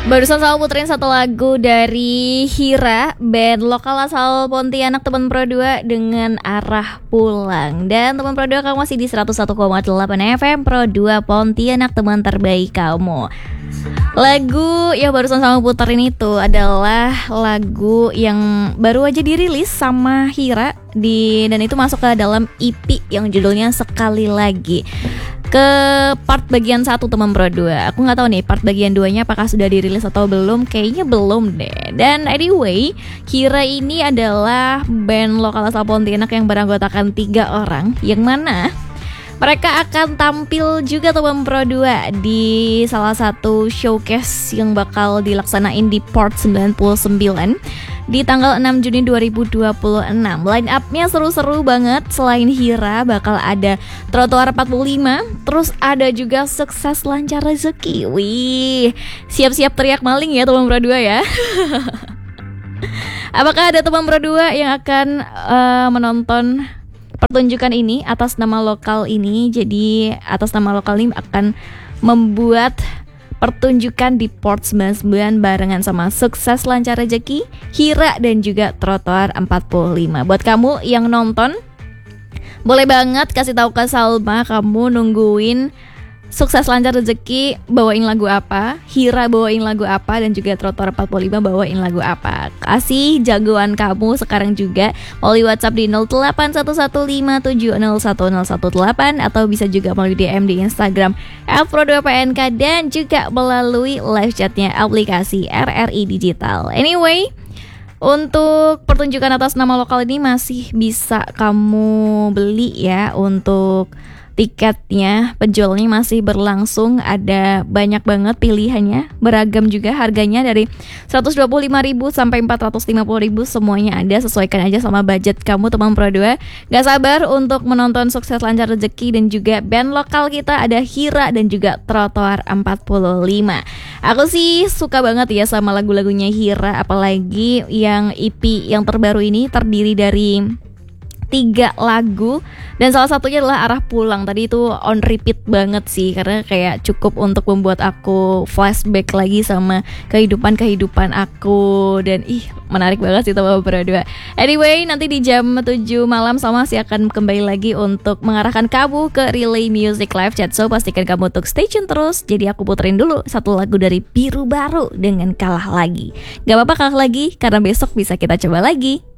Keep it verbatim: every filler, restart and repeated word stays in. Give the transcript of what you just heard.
Barusan sama puterin satu lagu dari Hira, band lokal asal Pontianak, teman Pro dua dengan Arah Pulang. Dan teman Pro dua, kamu masih di seratus satu koma delapan F M Pro dua Pontianak, teman terbaik kamu. Lagu yang barusan sama puterin itu adalah lagu yang baru aja dirilis sama Hira di, dan itu masuk ke dalam E P yang judulnya Sekali Lagi. Ke part bagian satu teman Pro dua. Aku gak tahu nih part bagian duanya apakah sudah dirilis atau belum. Kayaknya belum deh. Dan anyway, Hira ini adalah band lokal asal Pontianak yang beranggotakan tiga orang, yang mana mereka akan tampil juga teman Pro dua di salah satu showcase yang bakal dilaksanain di Port sembilan puluh sembilan di tanggal enam Juni dua ribu dua puluh enam. Line up-nya seru-seru banget. Selain Hira bakal ada Trotoar empat puluh lima, terus ada juga Sukses Lancar Rezeki. Wih, siap-siap teriak maling ya teman Pro dua ya. Apakah ada teman Pro dua yang akan uh, menonton pertunjukan ini atas nama lokal ini? Jadi atas nama lokal ini akan membuat pertunjukan di Port sembilan puluh sembilan barengan sama Sukses Lancar Rezeki, Hira, dan juga Trotoar empat puluh lima. Buat kamu yang nonton, boleh banget kasih tahu ke Salma kamu nungguin Sukses Lancar Rezeki bawain lagu apa, Hira bawain lagu apa, dan juga Trotoar empat puluh lima bawain lagu apa. Kasih jagoan kamu sekarang juga melalui WhatsApp di nol delapan satu satu lima tujuh nol satu nol satu delapan, atau bisa juga melalui D M di Instagram at pro dua P N K, dan juga melalui live chatnya aplikasi R R I Digital. Anyway, untuk pertunjukan atas nama lokal ini masih bisa kamu beli ya. Untuk tiketnya, penjualannya masih berlangsung. Ada banyak banget pilihannya, beragam juga harganya, dari seratus dua puluh lima ribu sampai empat ratus lima puluh ribu, semuanya ada. Sesuaikan aja sama budget kamu teman Pro dua. Gak sabar untuk menonton Sukses Lancar Rezeki dan juga band lokal kita ada Hira dan juga Trotoar empat puluh lima. Aku sih suka banget ya sama lagu-lagunya Hira, apalagi yang E P yang terbaru ini terdiri dari tiga lagu, dan salah satunya adalah Arah Pulang. Tadi itu on repeat banget sih, karena kayak cukup untuk membuat aku flashback lagi sama kehidupan-kehidupan aku. Dan ih, menarik banget sih teman Pro dua. Anyway, nanti di jam tujuh malam sama masih akan kembali lagi untuk mengarahkan kamu ke Relay Music Live Chat. So pastikan kamu untuk stay tune terus. Jadi aku puterin dulu satu lagu dari Biru Baru dengan Kalah Lagi. Gak apa-apa kalah lagi, karena besok bisa kita coba lagi.